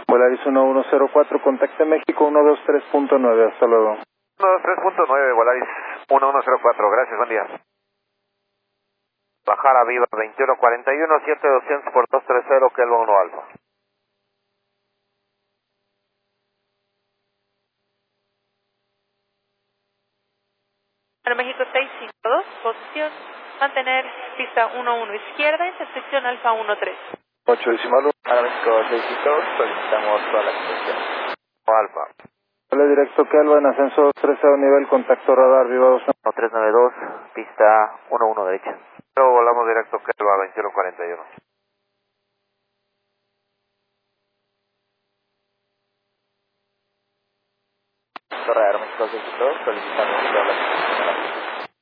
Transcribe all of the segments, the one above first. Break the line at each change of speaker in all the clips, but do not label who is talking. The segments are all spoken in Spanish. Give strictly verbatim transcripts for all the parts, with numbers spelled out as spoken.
Volaris uno uno cero cuatro, contacte México uno dos tres punto nueve, hasta luego.
uno dos tres punto nueve, Volaris uno uno cero cuatro, gracias, buen día. Bajar a Viva veintiuno cuarenta y uno, siete doscientos por dos treinta, Kelvin uno Alfa.
Aeroméxico seis cinco dos, posición, mantener pista uno uno izquierda, intersección Alfa uno tres.
ocho decimal uno, Aeroméxico seis cinco dos, solicitamos toda la conexión.
Alfa.
Vale directo Kelvin, ascenso dos trece a nivel, contacto radar, Viva dos
uno tres nueve dos, pista uno uno derecha. Luego volamos directo Kelvin a veintiuno cuarenta y uno.
Torre de Aeroméxico seis cinco dos, solicitamos toda la conexión.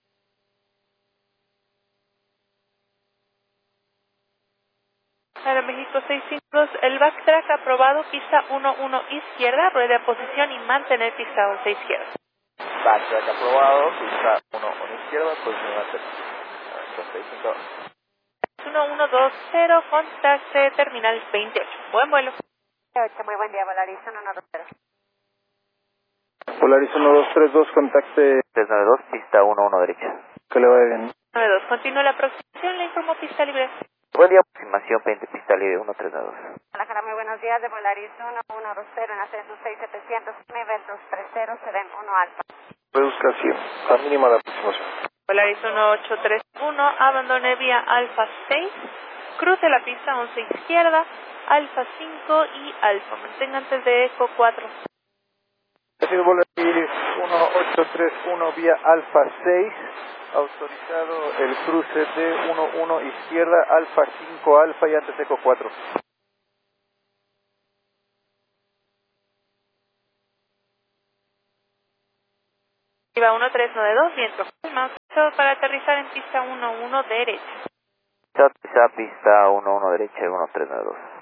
Aeroméxico seis cinco dos, el backtrack aprobado, pista uno uno izquierda, ruede a posición y mantener pista once izquierda.
Backtrack aprobado, pista uno uno izquierda, posición a seis cinco dos.
uno uno dos cero, contacte terminal veintiocho. Buen vuelo.
Muy buen día, Volaris uno uno dos cero.
Volaris uno dos tres dos, contacte
tres nueve dos, pista uno uno derecha.
que le vaya bien.
nueve dos, continúa la aproximación, le informo pista libre.
Buen día, aproximación veinte, pista libre uno tres nueve dos.
Guadalajara, muy buenos días, de Volaris uno uno dos cero, en ascenso seis setecientos, nivel dos treinta, Serem uno Alfa.
Reduzcación, a mínima de aproximación.
Volaris uno ocho tres uno, abandone vía Alfa seis, cruce la pista once izquierda, Alfa cinco y Alfa. Mantenga antes de Eco cuatro.
Ha sido Volaris uno ocho tres uno vía Alfa seis, autorizado el cruce de uno uno izquierda, Alfa cinco Alfa y antes Eco cuatro.
Viva uno tres nueve dos, viento calma, para aterrizar en pista uno uno derecha.
Aterriza pista uno uno derecha, uno tres nueve dos.